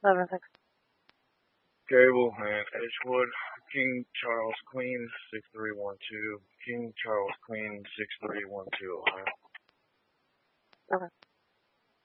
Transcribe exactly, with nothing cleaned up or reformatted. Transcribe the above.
eleven six. Gable and Edgewood. King Charles Queen six three one two. King Charles Queen six three one two. Ohio. Okay.